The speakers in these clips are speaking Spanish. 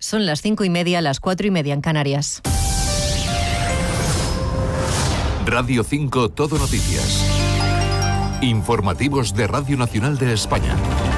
Son las 5:30, las 4:30 en Canarias. Radio 5 Todo Noticias. Informativos de Radio Nacional de España.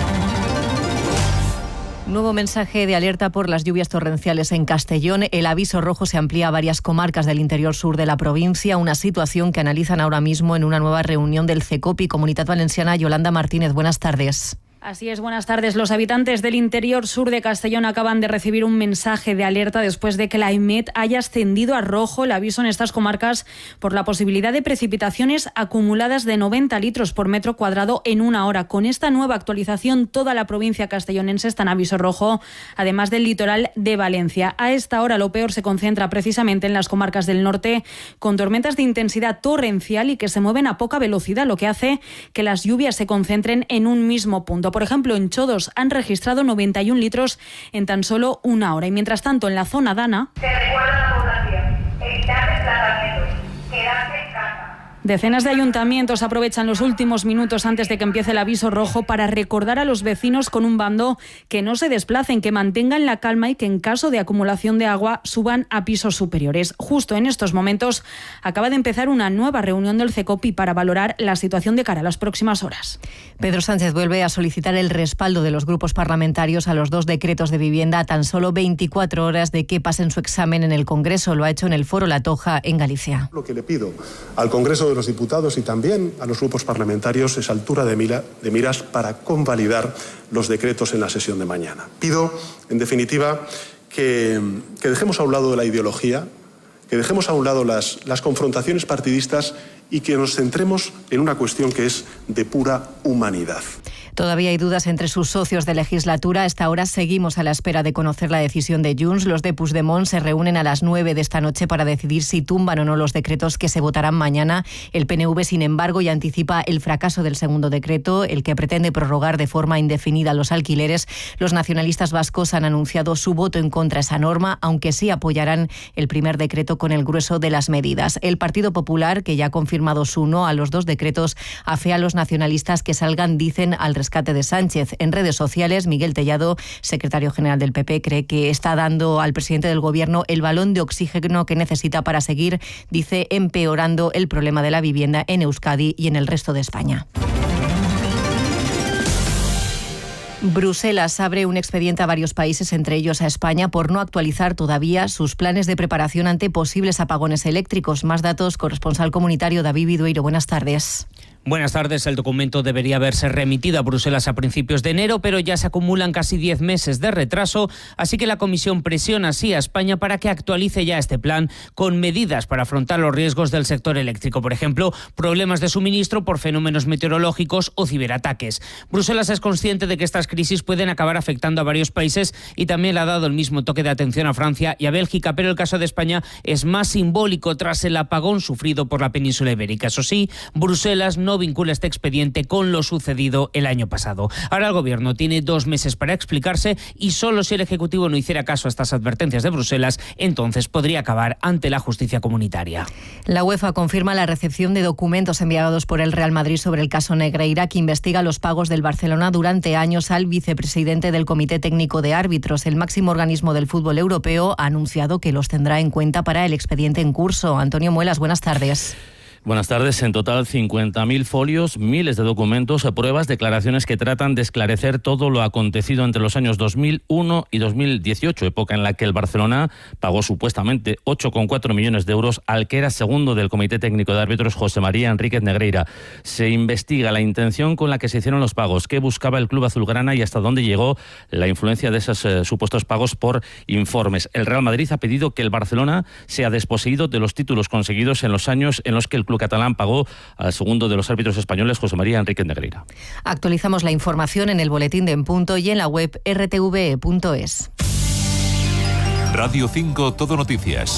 Nuevo mensaje de alerta por las lluvias torrenciales en Castellón. El aviso rojo se amplía a varias comarcas del interior sur de la provincia, una situación que analizan ahora mismo en una nueva reunión del CECOPI. Comunidad Valenciana. Yolanda Martínez, buenas tardes. Así es, buenas tardes. Los habitantes del interior sur de Castellón acaban de recibir un mensaje de alerta después de que la EMET haya ascendido a rojo el aviso en estas comarcas por la posibilidad de precipitaciones acumuladas de 90 litros por metro cuadrado en una hora. Con esta nueva actualización, toda la provincia castellonense está en aviso rojo, además del litoral de Valencia. A esta hora lo peor se concentra precisamente en las comarcas del norte, con tormentas de intensidad torrencial y que se mueven a poca velocidad, lo que hace que las lluvias se concentren en un mismo punto. Por ejemplo, en Chodos han registrado 91 litros en tan solo una hora. Y mientras tanto, en la zona Dana, se recuerda a la población: evitar desplazamientos, quedarse en casa. Decenas de ayuntamientos aprovechan los últimos minutos antes de que empiece el aviso rojo para recordar a los vecinos con un bando que no se desplacen, que mantengan la calma y que en caso de acumulación de agua suban a pisos superiores. Justo en estos momentos acaba de empezar una nueva reunión del CECOPI para valorar la situación de cara a las próximas horas. Pedro Sánchez vuelve a solicitar el respaldo de los grupos parlamentarios a los 2 decretos de vivienda a tan solo 24 horas de que pasen su examen en el Congreso. Lo ha hecho en el Foro La Toja, en Galicia. Lo que le pido al Congreso de los Diputados y también a los grupos parlamentarios es altura de miras para convalidar los decretos en la sesión de mañana. Pido, en definitiva, que dejemos a un lado la ideología, que dejemos a un lado las confrontaciones partidistas y que nos centremos en una cuestión que es de pura humanidad. Todavía hay dudas entre sus socios de legislatura. A esta hora seguimos a la espera de conocer la decisión de Junts. Los de Puigdemont se reúnen a las 9 de esta noche para decidir si tumban o no los decretos que se votarán mañana. El PNV, sin embargo, ya anticipa el fracaso del segundo decreto, el que pretende prorrogar de forma indefinida los alquileres. Los nacionalistas vascos han anunciado su voto en contra de esa norma, aunque sí apoyarán el primer decreto con el grueso de las medidas. El Partido Popular, que ya ha confirmado su no a los 2 decretos, afea a los nacionalistas que salgan, dicen, al rescate de Sánchez. En redes sociales, Miguel Tellado, secretario general del PP, cree que está dando al presidente del Gobierno el balón de oxígeno que necesita para seguir, dice, empeorando el problema de la vivienda en Euskadi y en el resto de España. Bruselas abre un expediente a varios países, entre ellos a España, por no actualizar todavía sus planes de preparación ante posibles apagones eléctricos. Más datos, corresponsal comunitario David Vidueiro. Buenas tardes. Buenas tardes. El documento debería haberse remitido a Bruselas a principios de enero, pero ya se acumulan casi 10 meses de retraso, así que la Comisión presiona así a España para que actualice ya este plan con medidas para afrontar los riesgos del sector eléctrico, por ejemplo, problemas de suministro por fenómenos meteorológicos o ciberataques. Bruselas es consciente de que estas crisis pueden acabar afectando a varios países y también le ha dado el mismo toque de atención a Francia y a Bélgica, pero el caso de España es más simbólico tras el apagón sufrido por la península ibérica. Eso sí, Bruselas no vincula este expediente con lo sucedido el año pasado. Ahora el Gobierno tiene 2 meses para explicarse y solo si el Ejecutivo no hiciera caso a estas advertencias de Bruselas, entonces podría acabar ante la justicia comunitaria. La UEFA confirma la recepción de documentos enviados por el Real Madrid sobre el caso Negreira, que investiga los pagos del Barcelona durante años al vicepresidente del Comité Técnico de Árbitros. El máximo organismo del fútbol europeo ha anunciado que los tendrá en cuenta para el expediente en curso. Antonio Muelas, buenas tardes. Buenas tardes. En total, 50.000 folios, miles de documentos, pruebas, declaraciones que tratan de esclarecer todo lo acontecido entre los años 2001 y 2018, época en la que el Barcelona pagó supuestamente 8,4 millones de euros al que era segundo del Comité Técnico de Árbitros, José María Enríquez Negreira. Se investiga la intención con la que se hicieron los pagos, qué buscaba el club azulgrana y hasta dónde llegó la influencia de esos supuestos pagos por informes. El Real Madrid ha pedido que el Barcelona sea desposeído de los títulos conseguidos en los años en los que el club catalán pagó al segundo de los árbitros españoles, José María Enríquez Negreira. Actualizamos la información en el boletín de En Punto y en la web rtve.es. Radio 5 Todo Noticias.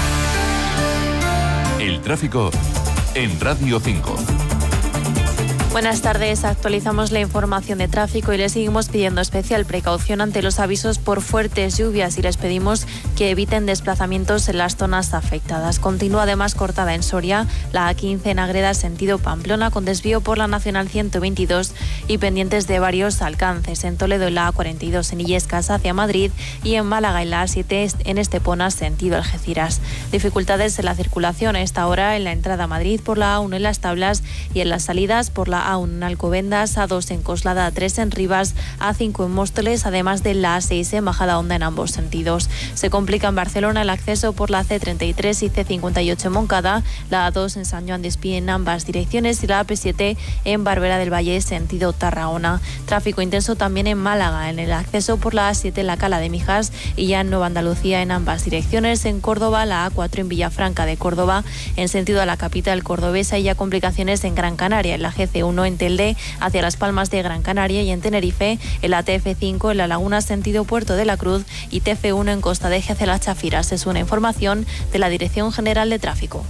El tráfico en Radio 5. Buenas tardes, actualizamos la información de tráfico y les seguimos pidiendo especial precaución ante los avisos por fuertes lluvias y les pedimos que eviten desplazamientos en las zonas afectadas. Continúa además cortada en Soria la A15 en Agreda sentido Pamplona con desvío por la Nacional 122 y pendientes de varios alcances. En Toledo en la A42 en Illescas hacia Madrid y en Málaga en la A7 en Estepona sentido Algeciras. Dificultades en la circulación a esta hora en la entrada a Madrid por la A1 en Las Tablas y en las salidas por la A1 en Alcobendas, A2 en Coslada, A3 en Rivas, A5 en Móstoles, además de la A6 en Majadahonda en ambos sentidos. Se complica en Barcelona el acceso por la C33 y C58 en Moncada, la A2 en San Joan d'Espí en ambas direcciones y la AP7 en Barberá del Valle sentido Tarragona. Tráfico intenso también en Málaga, en el acceso por la A7 en la Cala de Mijas y ya en Nueva Andalucía en ambas direcciones. En Córdoba, la A4 en Villafranca de Córdoba en sentido a la capital cordobesa y ya complicaciones en Gran Canaria, en la GC1 en Telde hacia Las Palmas de Gran Canaria y en Tenerife, en la TF5 en La Laguna sentido Puerto de la Cruz y TF1 en Costa de Eje hacia Las Chafiras. Es una información de la Dirección General de Tráfico.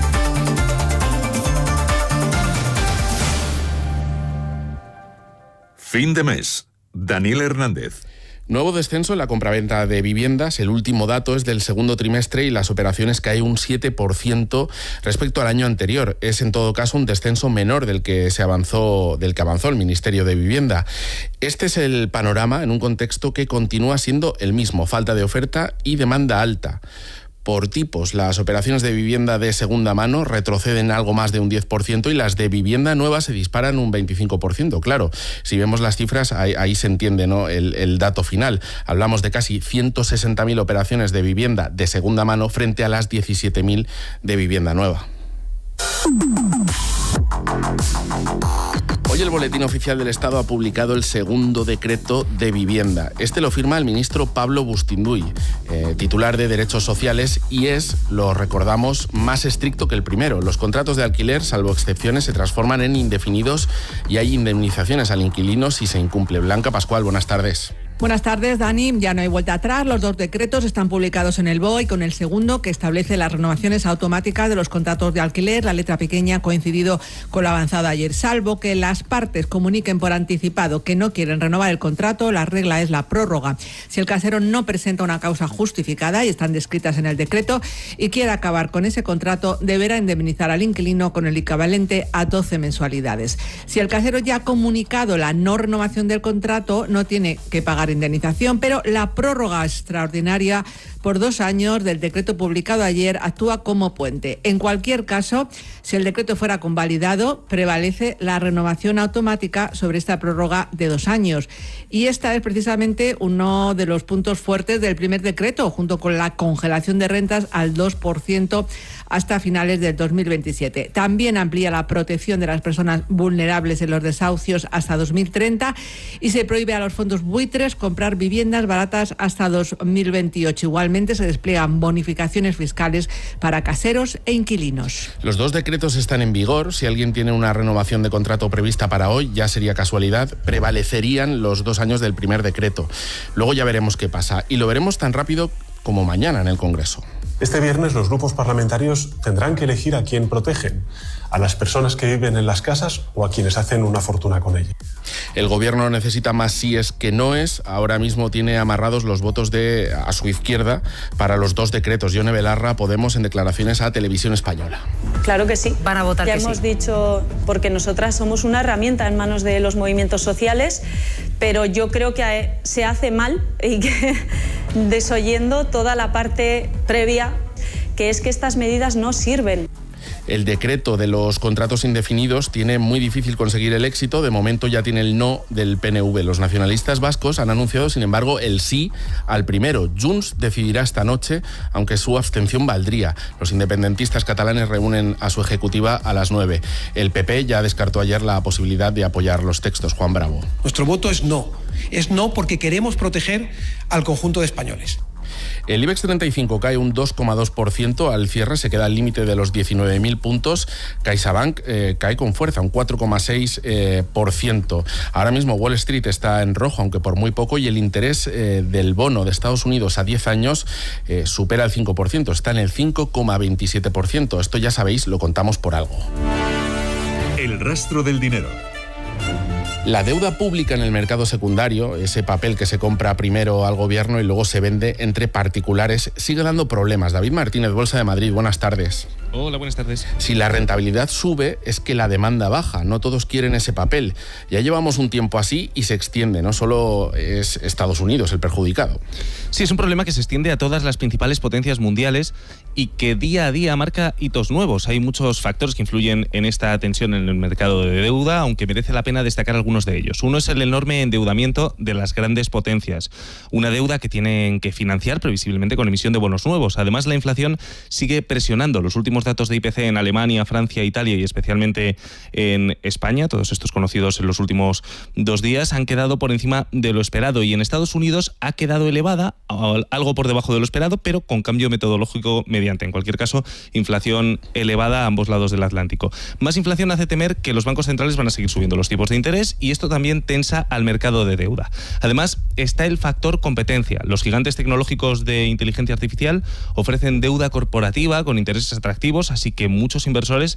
Fin de mes. Daniel Hernández. Nuevo descenso en la compraventa de viviendas. El último dato es del segundo trimestre y las operaciones caen un 7% respecto al año anterior. Es en todo caso un descenso menor del que avanzó el Ministerio de Vivienda. Este es el panorama en un contexto que continúa siendo el mismo: falta de oferta y demanda alta. Por tipos, las operaciones de vivienda de segunda mano retroceden algo más de un 10% y las de vivienda nueva se disparan un 25%. Claro, si vemos las cifras, ahí se entiende, ¿no?, el dato final. Hablamos de casi 160.000 operaciones de vivienda de segunda mano frente a las 17.000 de vivienda nueva. Hoy el Boletín Oficial del Estado ha publicado el segundo decreto de vivienda. Este lo firma el ministro Pablo Bustinduy, titular de Derechos Sociales, y es, lo recordamos, más estricto que el primero. Los contratos de alquiler, salvo excepciones, se transforman en indefinidos y hay indemnizaciones al inquilino si se incumple. Blanca Pascual, buenas tardes. Buenas tardes, Dani. Ya no hay vuelta atrás. Los dos decretos están publicados en el BOE, con el segundo, que establece las renovaciones automáticas de los contratos de alquiler. La letra pequeña ha coincidido con lo avanzado ayer. Salvo que las partes comuniquen por anticipado que no quieren renovar el contrato, la regla es la prórroga. Si el casero no presenta una causa justificada, y están descritas en el decreto, y quiere acabar con ese contrato, deberá indemnizar al inquilino con el equivalente a 12 mensualidades. Si el casero ya ha comunicado la no renovación del contrato, no tiene que pagar indemnización, pero la prórroga extraordinaria por 2 años del decreto publicado ayer actúa como puente. En cualquier caso, si el decreto fuera convalidado, prevalece la renovación automática sobre esta prórroga de 2 años. Y esta es precisamente uno de los puntos fuertes del primer decreto, junto con la congelación de rentas al 2% hasta finales del 2027. También amplía la protección de las personas vulnerables en los desahucios hasta 2030 y se prohíbe a los fondos buitres comprar viviendas baratas hasta 2028. Igualmente se despliegan bonificaciones fiscales para caseros e inquilinos. Los dos decretos están en vigor. Si alguien tiene una renovación de contrato prevista para hoy, ya sería casualidad, prevalecerían los 2 años del primer decreto. Luego ya veremos qué pasa, y lo veremos tan rápido como mañana en el Congreso. Este viernes los grupos parlamentarios tendrán que elegir a quién protegen, a las personas que viven en las casas o a quienes hacen una fortuna con ella. El gobierno necesita más síes que noes. Ahora mismo tiene amarrados los votos a su izquierda para los 2 decretos. Yone Belarra, Podemos, en declaraciones a Televisión Española. Claro que sí. Van a votar ya que hemos sí. Dicho, porque nosotras somos una herramienta en manos de los movimientos sociales, pero yo creo que se hace mal y que desoyendo toda la parte previa, que es que estas medidas no sirven. El decreto de los contratos indefinidos tiene muy difícil conseguir el éxito. De momento ya tiene el no del PNV. Los nacionalistas vascos han anunciado, sin embargo, el sí al primero. Junts decidirá esta noche, aunque su abstención valdría. Los independentistas catalanes reúnen a su ejecutiva a las 9. El PP ya descartó ayer la posibilidad de apoyar los textos. Juan Bravo. Nuestro voto es no. Es no porque queremos proteger al conjunto de españoles. El IBEX 35 cae un 2,2% al cierre, se queda al límite de los 19.000 puntos. CaixaBank cae con fuerza, un 4,6%. Ahora mismo Wall Street está en rojo, aunque por muy poco, y el interés del bono de Estados Unidos a 10 años supera el 5%, está en el 5,27%. Esto ya sabéis, lo contamos por algo. El rastro del dinero. La deuda pública en el mercado secundario, ese papel que se compra primero al gobierno y luego se vende entre particulares, sigue dando problemas. David Martínez, Bolsa de Madrid, buenas tardes. Hola, buenas tardes. Si la rentabilidad sube, es que la demanda baja. No todos quieren ese papel. Ya llevamos un tiempo así y se extiende. No solo es Estados Unidos el perjudicado. Sí, es un problema que se extiende a todas las principales potencias mundiales y que día a día marca hitos nuevos. Hay muchos factores que influyen en esta tensión en el mercado de deuda, aunque merece la pena destacar algunos de ellos. Uno es el enorme endeudamiento de las grandes potencias. Una deuda que tienen que financiar previsiblemente con emisión de bonos nuevos. Además, la inflación sigue presionando. Los últimos datos de IPC en Alemania, Francia, Italia y especialmente en España, todos estos conocidos en los últimos 2 días, han quedado por encima de lo esperado, y en Estados Unidos ha quedado elevada, algo por debajo de lo esperado, pero con cambio metodológico mediante. En cualquier caso, inflación elevada a ambos lados del Atlántico. Más inflación hace temer que los bancos centrales van a seguir subiendo los tipos de interés, y esto también tensa al mercado de deuda. Además, está el factor competencia. Los gigantes tecnológicos de inteligencia artificial ofrecen deuda corporativa con intereses atractivos, así que muchos inversores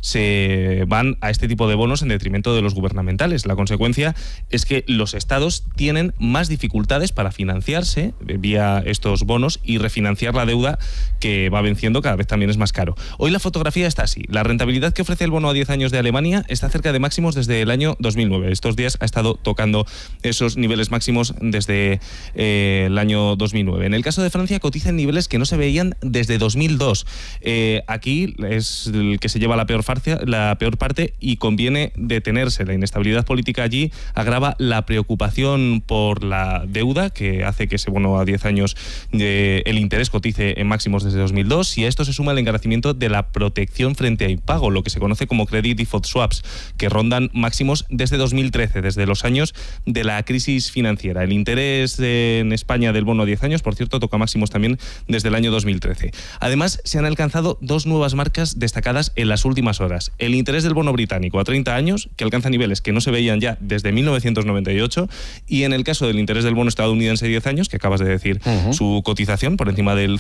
se van a este tipo de bonos en detrimento de los gubernamentales. La consecuencia es que los estados tienen más dificultades para financiarse vía estos bonos y refinanciar la deuda que va venciendo cada vez también es más caro. Hoy la fotografía está así. La rentabilidad que ofrece el bono a 10 años de Alemania está cerca de máximos desde el año 2009. Estos días ha estado tocando esos niveles máximos desde el año 2009. En el caso de Francia cotiza en niveles que no se veían desde 2002. Aquí es el que se lleva la peor parte y conviene detenerse. La inestabilidad política allí agrava la preocupación por la deuda, que hace que ese bono a 10 años el interés cotice en máximos desde 2002, y a esto se suma el encarecimiento de la protección frente a impago, lo que se conoce como credit default swaps, que rondan máximos desde 2013, desde los años de la crisis financiera. El interés en España del bono a 10 años, por cierto, toca máximos también desde el año 2013. Además, se han alcanzado 2 nuevas marcas destacadas en las últimas horas. El interés del bono británico a 30 años, que alcanza niveles que no se veían ya desde 1998, y en el caso del interés del bono estadounidense 10 años, que acabas de decir, su cotización por encima del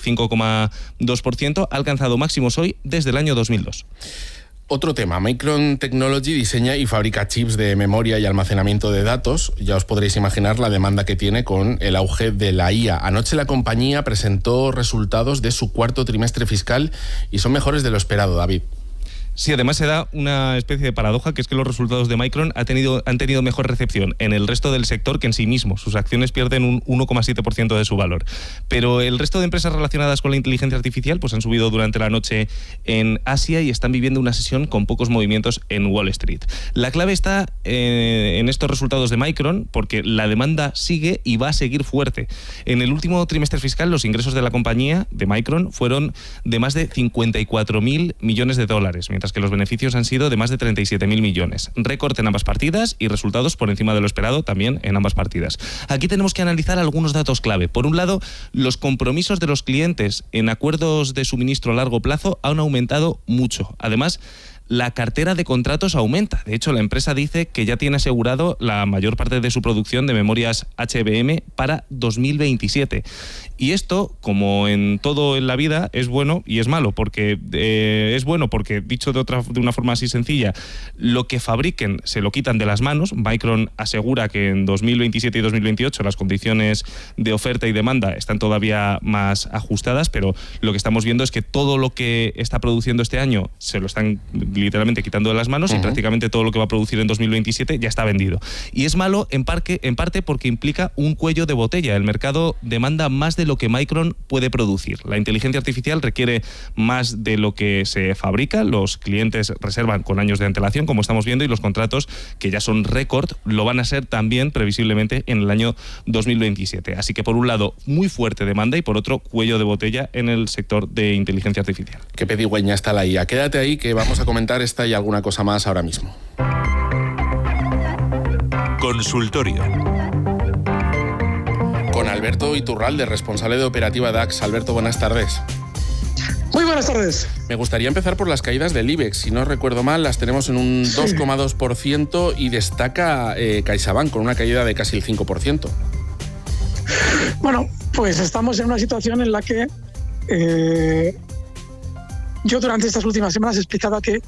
5,2%, ha alcanzado máximos hoy desde el año 2002. Otro tema, Micron Technology diseña y fabrica chips de memoria y almacenamiento de datos. Ya os podréis imaginar la demanda que tiene con el auge de la IA. Anoche la compañía presentó resultados de su 4º trimestre fiscal y son mejores de lo esperado, David. Sí, además se da una especie de paradoja, que es que los resultados de Micron han tenido mejor recepción en el resto del sector que en sí mismo. Sus acciones pierden un 1,7% de su valor. Pero el resto de empresas relacionadas con la inteligencia artificial pues han subido durante la noche en Asia y están viviendo una sesión con pocos movimientos en Wall Street. La clave está en estos resultados de Micron, porque la demanda sigue y va a seguir fuerte. En el último trimestre fiscal, los ingresos de la compañía, de Micron, fueron de más de 54.000 millones de dólares, mientras que los beneficios han sido de más de 37.000 millones. Récord en ambas partidas y resultados por encima de lo esperado también en ambas partidas. Aquí tenemos que analizar algunos datos clave. Por un lado, los compromisos de los clientes en acuerdos de suministro a largo plazo han aumentado mucho. Además, la cartera de contratos aumenta. De hecho, la empresa dice que ya tiene asegurado la mayor parte de su producción de memorias HBM para 2027. Y esto, como en todo en la vida, es bueno y es malo, porque dicho de una forma así sencilla, lo que fabriquen se lo quitan de las manos. Micron asegura que en 2027 y 2028 las condiciones de oferta y demanda están todavía más ajustadas, pero lo que estamos viendo es que todo lo que está produciendo este año se lo están literalmente quitando de las manos y prácticamente todo lo que va a producir en 2027 ya está vendido. Y es malo en parte porque implica un cuello de botella. El mercado demanda más de lo que Micron puede producir. La inteligencia artificial requiere más de lo que se fabrica. Los clientes reservan con años de antelación, como estamos viendo, y los contratos, que ya son récord, lo van a ser también previsiblemente en el año 2027. Así que por un lado, muy fuerte demanda y por otro, cuello de botella en el sector de inteligencia artificial. Qué pedigüeña está la IA. Quédate ahí que vamos a comentar esta y alguna cosa más ahora mismo. Consultorio. Con Alberto Iturralde, responsable de operativa DAX. Alberto, buenas tardes. Muy buenas tardes. Me gustaría empezar por las caídas del IBEX. Si no recuerdo mal, las tenemos en un 2,2% y destaca CaixaBank con una caída de casi el 5%. Bueno, pues estamos en una situación en la que yo durante estas últimas semanas he explicado que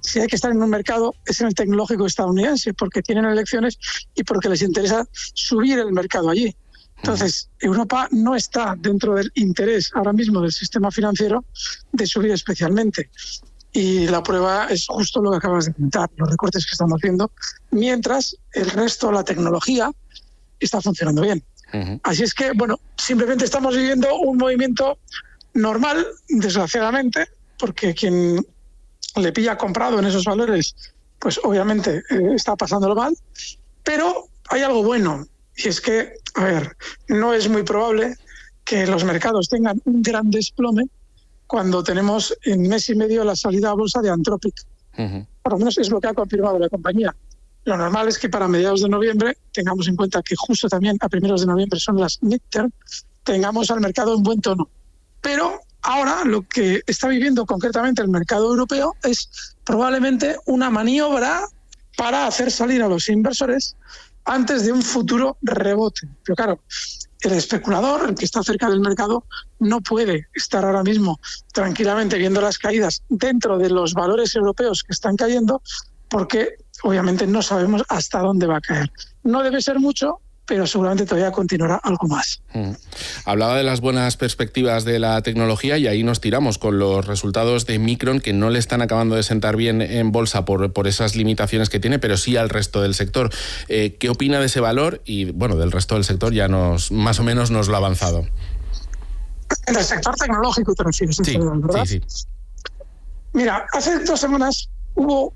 si hay que estar en un mercado es en el tecnológico estadounidense, porque tienen elecciones y porque les interesa subir el mercado allí. Entonces, Europa no está dentro del interés ahora mismo del sistema financiero de subir especialmente. Y la prueba es justo lo que acabas de comentar, los recortes que estamos viendo, mientras el resto, la tecnología, está funcionando bien. Así es que, bueno, simplemente estamos viviendo un movimiento normal, desgraciadamente, porque quien le pilla comprado en esos valores, pues obviamente está pasándolo mal, pero hay algo bueno. Y es que, a ver, no es muy probable que los mercados tengan un gran desplome cuando tenemos en mes y medio la salida a bolsa de Anthropic. Por lo menos es lo que ha confirmado la compañía. Lo normal es que para mediados de noviembre, tengamos en cuenta que justo también a primeros de noviembre son las midterm, tengamos al mercado en buen tono. Pero ahora lo que está viviendo concretamente el mercado europeo es probablemente una maniobra para hacer salir a los inversores antes de un futuro rebote. Pero claro, el especulador, el que está cerca del mercado, no puede estar ahora mismo tranquilamente viendo las caídas dentro de los valores europeos que están cayendo, porque obviamente no sabemos hasta dónde va a caer. No debe ser mucho, pero seguramente todavía continuará algo más. Hablaba de las buenas perspectivas de la tecnología y ahí nos tiramos con los resultados de Micron, que no le están acabando de sentar bien en bolsa por esas limitaciones que tiene, pero sí al resto del sector. ¿Qué opina de ese valor? Y bueno, del resto del sector ya más o menos nos lo ha avanzado. En el sector tecnológico te refieres, sí, ¿verdad? Sí. Mira, hace 2 semanas hubo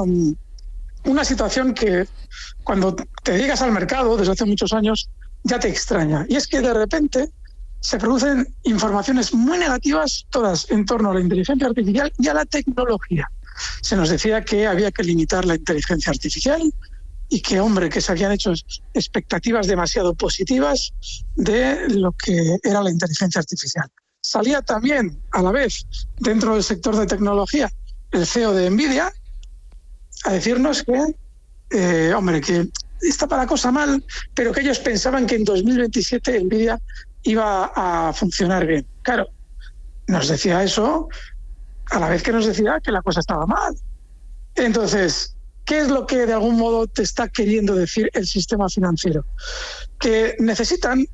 una situación que cuando te llegas al mercado desde hace muchos años ya te extraña. Y es que de repente se producen informaciones muy negativas, todas en torno a la inteligencia artificial y a la tecnología. Se nos decía que había que limitar la inteligencia artificial y que, hombre, que se habían hecho expectativas demasiado positivas de lo que era la inteligencia artificial. Salía también, a la vez, dentro del sector de tecnología, el CEO de Nvidia a decirnos que, hombre, que está para la cosa mal, pero que ellos pensaban que en 2027 Nvidia iba a funcionar bien. Claro, nos decía eso a la vez que nos decía que la cosa estaba mal. Entonces, ¿qué es lo que de algún modo te está queriendo decir el sistema financiero? Que necesitan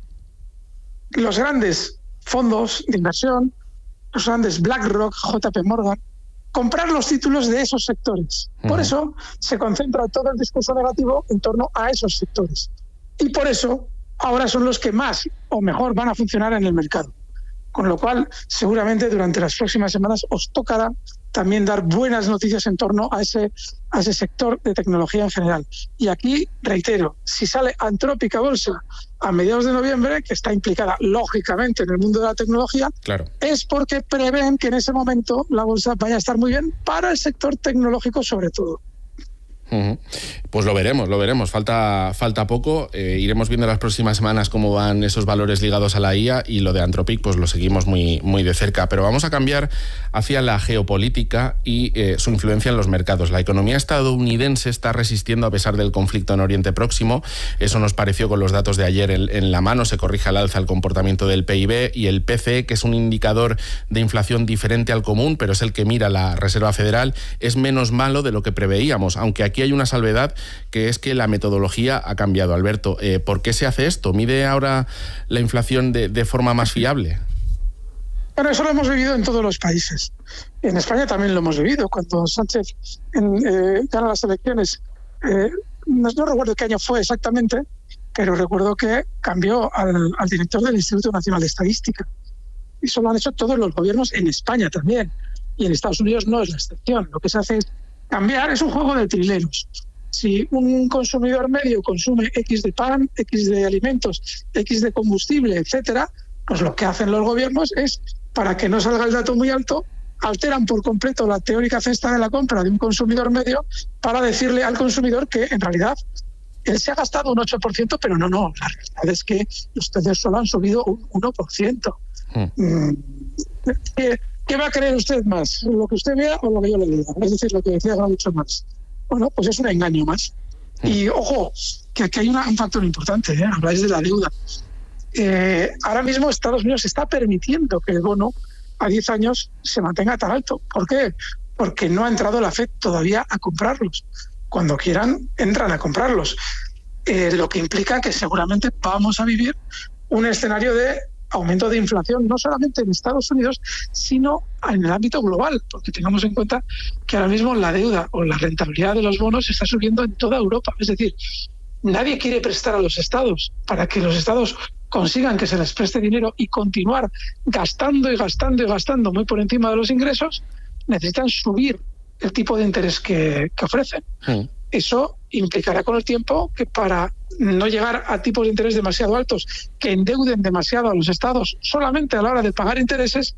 los grandes fondos de inversión, los grandes BlackRock, JP Morgan, comprar los títulos de esos sectores. Por eso se concentra todo el discurso negativo en torno a esos sectores. Y por eso ahora son los que más o mejor van a funcionar en el mercado. Con lo cual, seguramente durante las próximas semanas os tocará también dar buenas noticias en torno a ese sector de tecnología en general. Y aquí, reitero, si sale Anthropic a bolsa a mediados de noviembre, que está implicada lógicamente en el mundo de la tecnología, claro, es porque prevén que en ese momento la bolsa vaya a estar muy bien para el sector tecnológico sobre todo. Pues lo veremos, falta poco, iremos viendo las próximas semanas cómo van esos valores ligados a la IA, y lo de Anthropic pues lo seguimos muy, muy de cerca. Pero vamos a cambiar hacia la geopolítica y su influencia en los mercados. La economía estadounidense está resistiendo a pesar del conflicto en Oriente Próximo. Eso nos pareció con los datos de ayer en la mano. Se corrige al alza el comportamiento del PIB y el PCE, que es un indicador de inflación diferente al común, pero es el que mira la Reserva Federal, es menos malo de lo que preveíamos, aunque aquí hay una salvedad, que es que la metodología ha cambiado. Alberto, ¿por qué se hace esto? ¿Mide ahora la inflación de forma más fiable? Bueno, eso lo hemos vivido en todos los países. En España también lo hemos vivido. Cuando Sánchez gana las elecciones, no recuerdo qué año fue exactamente, pero recuerdo que cambió al director del Instituto Nacional de Estadística. Eso lo han hecho todos los gobiernos en España también. Y en Estados Unidos no es la excepción. Lo que se hace es cambiar, es un juego de trileros. Si un consumidor medio consume X de pan, X de alimentos, X de combustible, etcétera, pues lo que hacen los gobiernos es, para que no salga el dato muy alto, alteran por completo la teórica cesta de la compra de un consumidor medio para decirle al consumidor que en realidad él se ha gastado un 8%, pero no, la realidad es que ustedes solo han subido un 1%. ¿Qué va a creer usted más? ¿Lo que usted vea o lo que yo le diga? Es decir, lo que decía Groucho Marx. Bueno, pues es un engaño más. Y ojo, que aquí hay un factor importante, habláis de la deuda. Ahora mismo Estados Unidos está permitiendo que el bono a 10 años se mantenga tan alto. ¿Por qué? porque no ha entrado la FED todavía a comprarlos. Cuando quieran, entran a comprarlos. Lo que implica que seguramente vamos a vivir un escenario de aumento de inflación, no solamente en Estados Unidos, sino en el ámbito global, porque tengamos en cuenta que ahora mismo la deuda o la rentabilidad de los bonos está subiendo en toda Europa. Es decir, nadie quiere prestar a los estados. Para que los estados consigan que se les preste dinero y continuar gastando y gastando y gastando muy por encima de los ingresos, necesitan subir el tipo de interés que ofrecen. Eso implicará con el tiempo que para no llegar a tipos de interés demasiado altos que endeuden demasiado a los estados solamente a la hora de pagar intereses,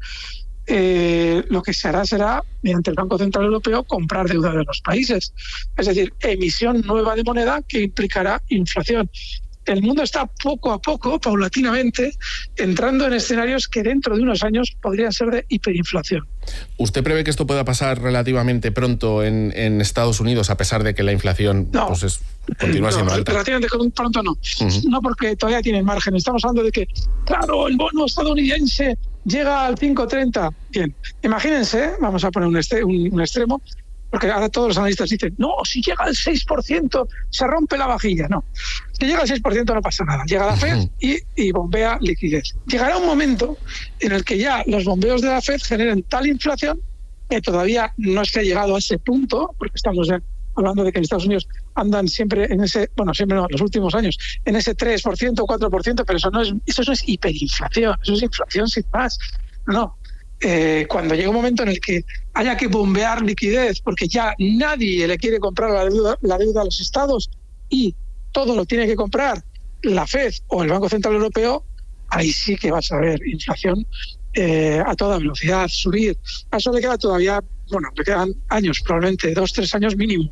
lo que se hará será, mediante el Banco Central Europeo, comprar deuda de los países. Es decir, emisión nueva de moneda que implicará inflación. El mundo está poco a poco, paulatinamente, entrando en escenarios que dentro de unos años podrían ser de hiperinflación. ¿Usted prevé que esto pueda pasar relativamente pronto en Estados Unidos, a pesar de que la inflación continúa siendo alta? Relativamente pronto no. No, porque todavía tienen margen. Estamos hablando de que, claro, el bono estadounidense llega al 5,30. Bien, imagínense, vamos a poner un extremo, porque ahora todos los analistas dicen, no, si llega al 6% se rompe la vajilla. No, si llega al 6% no pasa nada. Llega la FED y bombea liquidez. Llegará un momento en el que ya los bombeos de la FED generen tal inflación que todavía no se ha llegado a ese punto, porque estamos hablando de que en Estados Unidos andan siempre en ese, siempre no, en los últimos años, en ese 3% o 4%, pero eso no es hiperinflación, eso es inflación sin más. No. Cuando llega un momento en el que haya que bombear liquidez porque ya nadie le quiere comprar la deuda a los estados y todo lo tiene que comprar la FED o el Banco Central Europeo, ahí sí que vas a ver inflación a toda velocidad, subir. A eso le queda todavía, le quedan años, probablemente 2-3 años mínimo.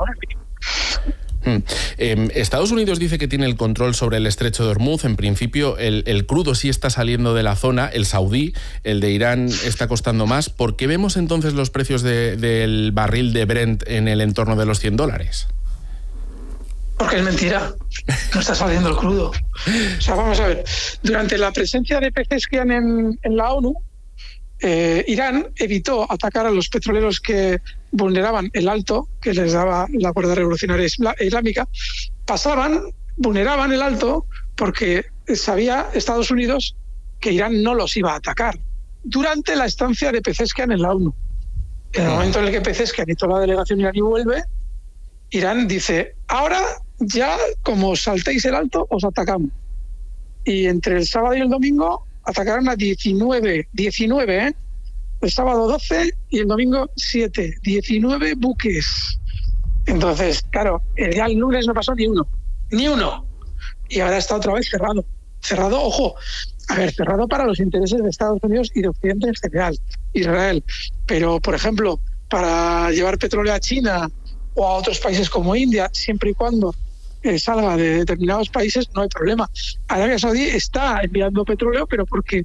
Estados Unidos dice que tiene el control sobre el estrecho de Hormuz. En principio, el crudo sí está saliendo de la zona, el saudí, el de Irán está costando más. ¿Por qué vemos entonces los precios del barril de Brent en el entorno de los $100? Porque es mentira, no está saliendo el crudo. O sea, vamos a ver, durante la presencia de Pezeshkian en la ONU, Irán evitó atacar a los petroleros que vulneraban el alto que les daba la Guardia Revolucionaria Islámica. Vulneraban el alto porque sabía Estados Unidos que Irán no los iba a atacar durante la estancia de Pezeshkian en la ONU. En el momento en el que Pezeshkian y toda la delegación iraní vuelve, Irán dice, ahora ya como saltéis el alto os atacamos. Y entre el sábado y el domingo atacaron a 19, el sábado 12 y el domingo 7, 19 buques. Entonces, claro, ya el lunes no pasó ni uno. Y ahora está otra vez cerrado. Cerrado, ojo, cerrado para los intereses de Estados Unidos y de Occidente en general, Israel. Pero, por ejemplo, para llevar petróleo a China o a otros países como India, siempre y cuando salga de determinados países, no hay problema. Arabia Saudí está enviando petróleo, pero porque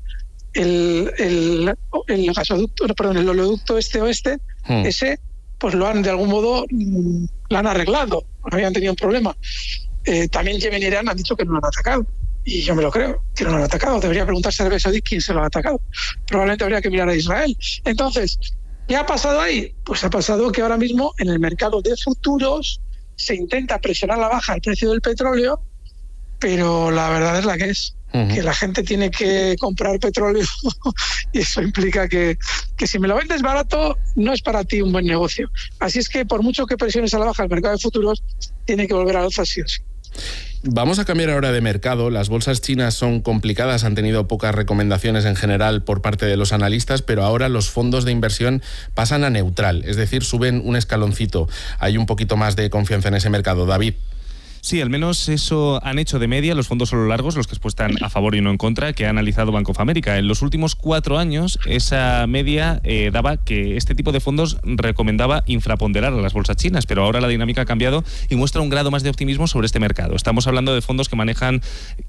el oleoducto este-oeste, ese, pues lo han de algún modo lo han arreglado, no habían tenido un problema. También Yemen y Irán han dicho que no lo han atacado, y yo me lo creo, que no lo han atacado. Debería preguntarse a Arabia Saudí quién se lo ha atacado. Probablemente habría que mirar a Israel. Entonces, ¿qué ha pasado ahí? Pues ha pasado que ahora mismo en el mercado de futuros se intenta presionar la baja el precio del petróleo, pero la verdad es la que es, que la gente tiene que comprar petróleo y eso implica que si me lo vendes barato no es para ti un buen negocio. Así es que por mucho que presiones a la baja el mercado de futuros, tiene que volver a la alza sí o sí. Vamos a cambiar ahora de mercado. Las bolsas chinas son complicadas, han tenido pocas recomendaciones en general por parte de los analistas, pero ahora los fondos de inversión pasan a neutral, es decir, suben un escaloncito. Hay un poquito más de confianza en ese mercado. David. Sí, al menos eso han hecho de media los fondos solo largos, los que están a favor y no en contra, que ha analizado Bank of America. En los últimos 4 años, esa media daba que este tipo de fondos recomendaba infraponderar a las bolsas chinas, pero ahora la dinámica ha cambiado y muestra un grado más de optimismo sobre este mercado. Estamos hablando de fondos que manejan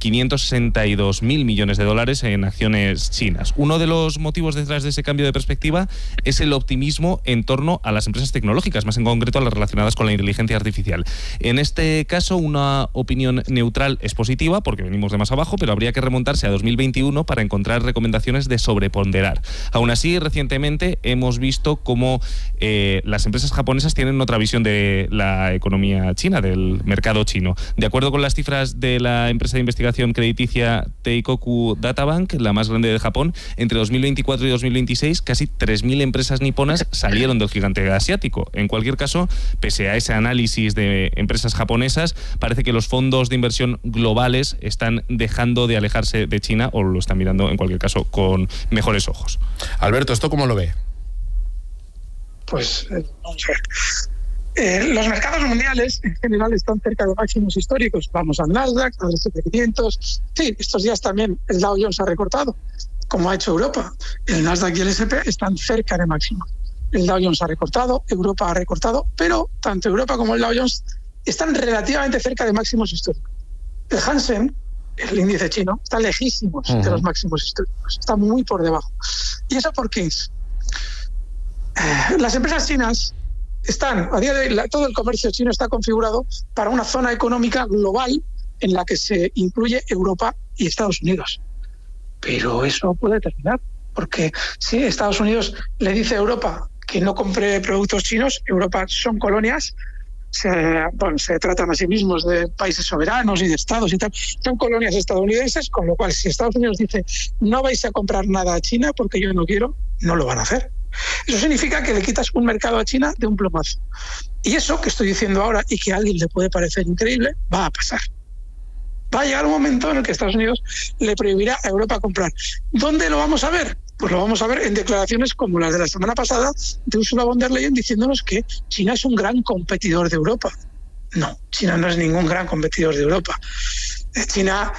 562.000 millones de dólares en acciones chinas. Uno de los motivos detrás de ese cambio de perspectiva es el optimismo en torno a las empresas tecnológicas, más en concreto a las relacionadas con la inteligencia artificial. En este caso, una opinión neutral es positiva, porque venimos de más abajo, pero habría que remontarse a 2021 para encontrar recomendaciones de sobreponderar. Aún así, recientemente hemos visto cómo las empresas japonesas tienen otra visión de la economía china, del mercado chino. De acuerdo con las cifras de la empresa de investigación crediticia Teikoku Databank, la más grande de Japón, entre 2024 y 2026 casi 3.000 empresas niponas salieron del gigante asiático. En cualquier caso, pese a ese análisis de empresas japonesas, parece que los fondos de inversión globales están dejando de alejarse de China, o lo están mirando en cualquier caso con mejores ojos. Alberto, ¿esto cómo lo ve? Pues vamos a ver. Los mercados mundiales en general están cerca de máximos históricos. Vamos al Nasdaq, al S&P 500. Sí, estos días también el Dow Jones ha recortado, como ha hecho Europa. El Nasdaq y el S&P están cerca de máximos. El Dow Jones ha recortado, Europa ha recortado, pero tanto Europa como el Dow Jones están relativamente cerca de máximos históricos. El Hansen, el índice chino, está lejísimos de los máximos históricos. Está muy por debajo. ¿Y eso por qué es? Las empresas chinas están, a día de hoy, todo el comercio chino está configurado para una zona económica global en la que se incluye Europa y Estados Unidos. Pero eso puede terminar, porque si Estados Unidos le dice a Europa que no compre productos chinos, Europa son colonias, se tratan a sí mismos de países soberanos y de estados y tal, son colonias estadounidenses, con lo cual si Estados Unidos dice no vais a comprar nada a China porque yo no quiero, no lo van a hacer. Eso significa que le quitas un mercado a China de un plumazo. Y eso que estoy diciendo ahora y que a alguien le puede parecer increíble, va a pasar. Va a llegar un momento en el que Estados Unidos le prohibirá a Europa comprar. ¿Dónde lo vamos a ver? Pues lo vamos a ver en declaraciones como las de la semana pasada de Ursula von der Leyen diciéndonos que China es un gran competidor de Europa. No, China no es ningún gran competidor de Europa. China,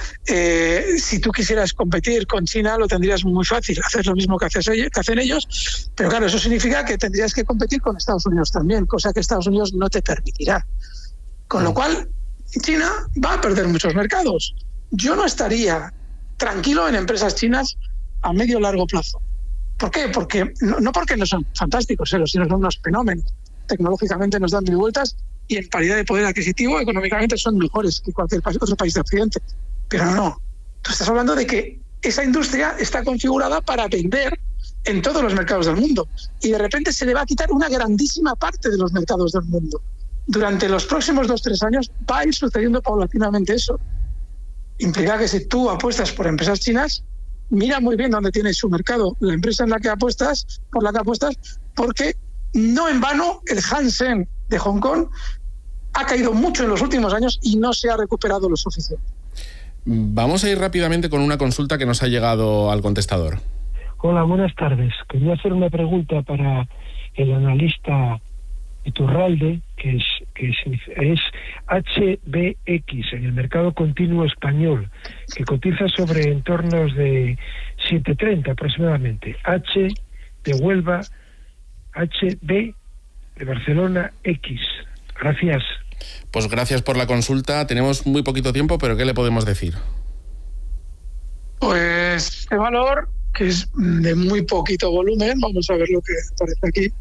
si tú quisieras competir con China, lo tendrías muy fácil, hacer lo mismo que hacen ellos, pero claro, eso significa que tendrías que competir con Estados Unidos también, cosa que Estados Unidos no te permitirá. Con lo cual, China va a perder muchos mercados. Yo no estaría tranquilo en empresas chinas a medio o largo plazo. ¿Por qué? Porque no porque no son fantásticos, sino son unos fenómenos. Tecnológicamente nos dan mil vueltas y en paridad de poder adquisitivo económicamente son mejores que cualquier otro país de Occidente. Pero no. Tú estás hablando de que esa industria está configurada para vender en todos los mercados del mundo y de repente se le va a quitar una grandísima parte de los mercados del mundo. Durante los próximos 2-3 años va a ir sucediendo paulatinamente eso. Implica que si tú apuestas por empresas chinas, mira muy bien dónde tiene su mercado la empresa en la que apuestas, por la que apuestas, porque no en vano el Hansen de Hong Kong ha caído mucho en los últimos años y no se ha recuperado lo suficiente. Vamos a ir rápidamente con una consulta que nos ha llegado al contestador. Hola, buenas tardes. Quería hacer una pregunta para el analista Iturralde, que es HBX, en el mercado continuo español, que cotiza sobre entornos de 7.30 aproximadamente. H de Huelva, HB de Barcelona, X. Gracias. Pues gracias por la consulta. Tenemos muy poquito tiempo, pero ¿qué le podemos decir? Pues este valor, que es de muy poquito volumen, vamos a ver lo que aparece aquí.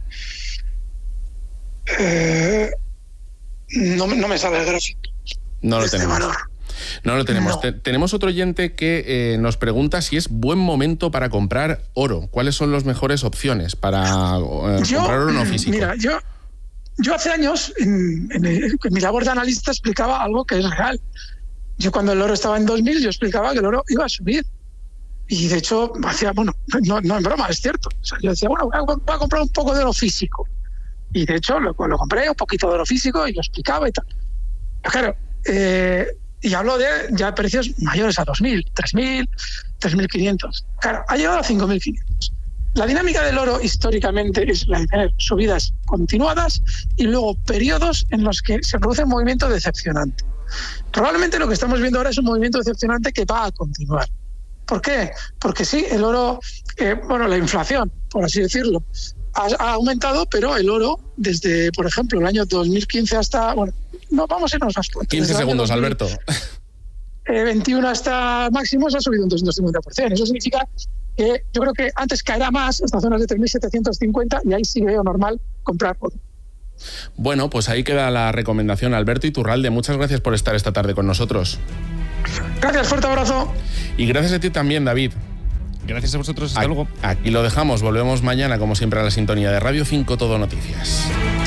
No me sale el gráfico. No lo tenemos. Valor. No lo tenemos. No. Tenemos otro oyente que nos pregunta si es buen momento para comprar oro. ¿Cuáles son las mejores opciones para comprar oro no físico? Mira, yo hace años, en mi labor de analista, explicaba algo que es real. Yo cuando el oro estaba en 2000, yo explicaba que el oro iba a subir. Y de hecho, hacía, no en broma, es cierto. O sea, yo decía, voy a comprar un poco de oro físico. Y de hecho lo compré, un poquito de oro físico, y lo explicaba y tal. Pero claro, y hablo de ya precios mayores a 2.000, 3.000, 3.500. Claro, ha llegado a 5.500. La dinámica del oro históricamente es la de tener subidas continuadas y luego periodos en los que se produce un movimiento decepcionante. Probablemente lo que estamos viendo ahora es un movimiento decepcionante que va a continuar. ¿Por qué? Porque sí, el oro, la inflación, por así decirlo, ha aumentado, pero el oro, desde, por ejemplo, el año 2015 hasta... vamos a irnos a las cuentas. 15 segundos, Alberto. 21 hasta máximos ha subido un 250%. Eso significa que yo creo que antes caerá más hasta zonas de 3.750 y ahí sí veo normal comprar oro. Bueno, pues ahí queda la recomendación. Alberto Iturralde, muchas gracias por estar esta tarde con nosotros. Gracias, fuerte abrazo. Y gracias a ti también, David. Gracias a vosotros, hasta luego. Aquí lo dejamos, volvemos mañana como siempre a la sintonía de Radio 5 Todo Noticias.